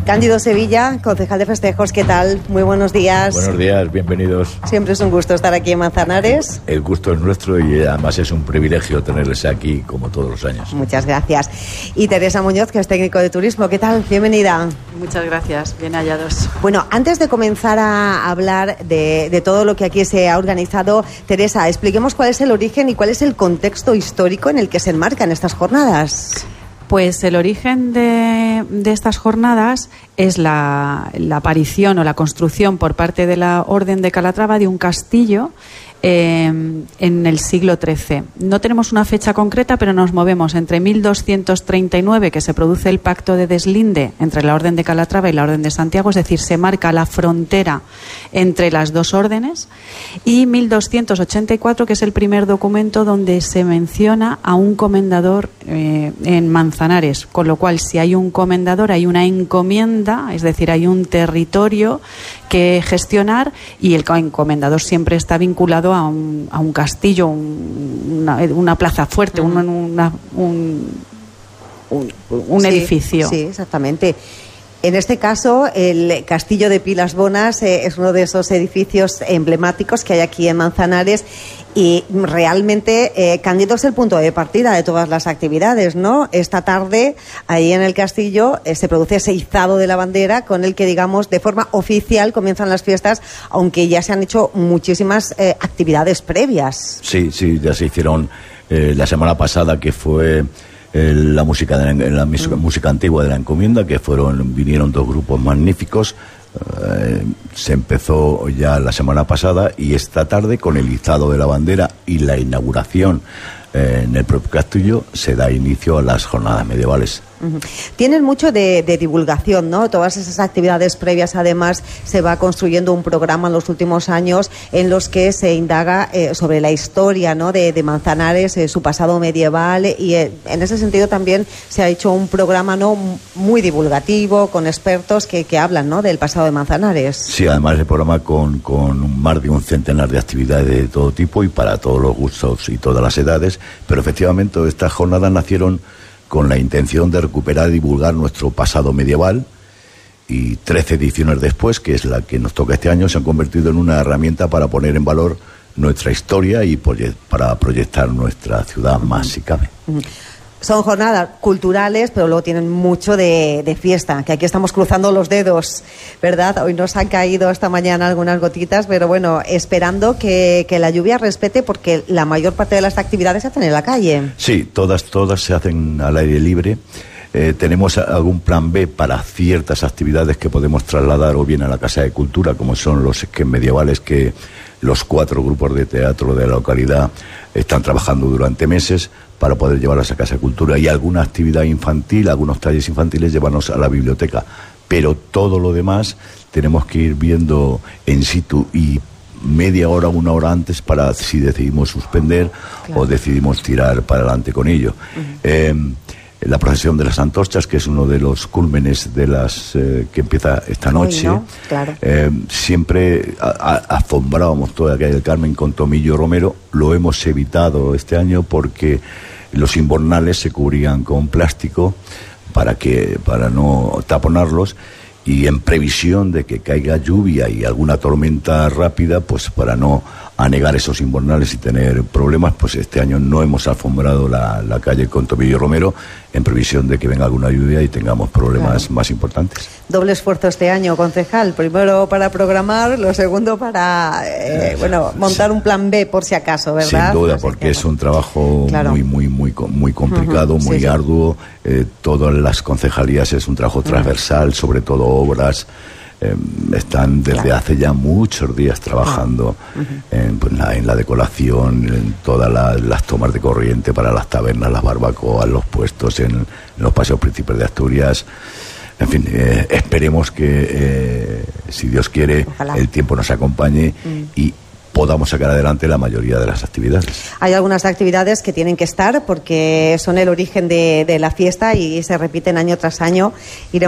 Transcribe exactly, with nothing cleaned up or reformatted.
Cándido Sevilla, concejal de festejos, ¿qué tal? Muy buenos días. Buenos días, bienvenidos. Siempre es un gusto estar aquí en Manzanares. El gusto es nuestro y además es un privilegio tenerles aquí como todos los años. Muchas gracias. Y Teresa Muñoz, que es técnico de turismo, ¿qué tal? Bienvenida. Muchas gracias, bien hallados. Bueno, antes de comenzar a hablar de, de todo lo que aquí se ha organizado, Teresa, expliquemos cuál es el origen y cuál es el contexto histórico en el que se enmarcan estas jornadas. Pues el origen de, de estas jornadas es la, la aparición o la construcción por parte de la Orden de Calatrava de un castillo eh, en el siglo trece. No tenemos una fecha concreta, pero nos movemos entre mil doscientos treinta y nueve, que se produce el pacto de deslinde entre la Orden de Calatrava y la Orden de Santiago, es decir, se marca la frontera entre las dos órdenes, y mil doscientos ochenta y cuatro, que es el primer documento donde se menciona a un comendador eh, en Manzanares, con lo cual si hay un comendador hay una encomienda, es decir, hay un territorio que gestionar, y el encomendador siempre está vinculado a un, a un castillo, un, una, una plaza fuerte, un, una, un, un, un sí, edificio. Sí, exactamente. En este caso, el Castillo de Pilas Bonas eh, es uno de esos edificios emblemáticos que hay aquí en Manzanares, y realmente eh, Cándido es el punto de partida de todas las actividades, ¿no? Esta tarde, ahí en el castillo, eh, se produce ese izado de la bandera con el que, digamos, de forma oficial comienzan las fiestas, aunque ya se han hecho muchísimas eh, actividades previas. Sí, sí, ya se hicieron eh, la semana pasada, que fue... la música de la, la música, mm. música antigua de la encomienda, que fueron vinieron dos grupos magníficos. Eh, se empezó ya la semana pasada, y esta tarde, con el izado de la bandera y la inauguración eh, en el propio castillo, se da inicio a las jornadas medievales. Uh-huh. Tienen mucho de, de divulgación, ¿no? Todas esas actividades previas, además, se va construyendo un programa en los últimos años en los que se indaga eh, sobre la historia, ¿no? de, de Manzanares, eh, su pasado medieval, y eh, en ese sentido también se ha hecho un programa, ¿no?, muy divulgativo, con expertos que, que hablan, ¿no?, del pasado de Manzanares. Sí, además el programa con, con más de un centenar de actividades de todo tipo y para todos los gustos y todas las edades, pero efectivamente estas jornadas nacieron con la intención de recuperar y divulgar nuestro pasado medieval, y trece ediciones después, que es la que nos toca este año, se han convertido en una herramienta para poner en valor nuestra historia y para proyectar nuestra ciudad más, si cabe. Son jornadas culturales, pero luego tienen mucho de, de fiesta, que aquí estamos cruzando los dedos, ¿verdad? Hoy nos han caído esta mañana algunas gotitas, pero bueno, esperando que, que la lluvia respete, porque la mayor parte de las actividades se hacen en la calle. Sí, todas, todas se hacen al aire libre. Eh, tenemos algún plan B para ciertas actividades que podemos trasladar o bien a la Casa de Cultura, como son los esquemas medievales que los cuatro grupos de teatro de la localidad están trabajando durante meses para poder llevarlas a Casa de Cultura, y alguna actividad infantil, algunos talleres infantiles, llevarnos a la biblioteca. Pero todo lo demás tenemos que ir viendo en situ, y media hora, una hora antes, para si decidimos suspender, claro, o decidimos tirar para adelante con ello. Uh-huh. Eh, la procesión de las antorchas, que es uno de los cúlmenes de las eh, que empieza esta noche. Hoy, ¿no? Claro. Eh, siempre a, a, asombrábamos toda la calle del Carmen con tomillo romero. Lo hemos evitado este año porque los invernales se cubrían con plástico para que para no taponarlos, y en previsión de que caiga lluvia y alguna tormenta rápida, pues para no anegar esos invernales y tener problemas, pues este año no hemos alfombrado la, la calle con tomillo romero, en previsión de que venga alguna lluvia y tengamos problemas, claro, más importantes. Doble esfuerzo este año, concejal. Primero para programar, lo segundo para eh, bueno, montar un plan B por si acaso, ¿verdad? Sin duda, no sé, porque es un trabajo, claro, muy, muy, muy, muy complicado, uh-huh, muy sí, arduo. Sí. Eh, todas las concejalías es un trabajo transversal, uh-huh, sobre todo obras. Eh, están desde, claro, hace ya muchos días trabajando, uh-huh, en, pues, la, en la decoración, en todas la, las tomas de corriente para las tabernas, las barbacoas, los puestos en, en los paseos príncipes de Asturias. En fin, eh, esperemos que, eh, si Dios quiere, ojalá, el tiempo nos acompañe, uh-huh, y podamos sacar adelante la mayoría de las actividades. Hay algunas actividades que tienen que estar porque son el origen de, de la fiesta y se repiten año tras año. Iremos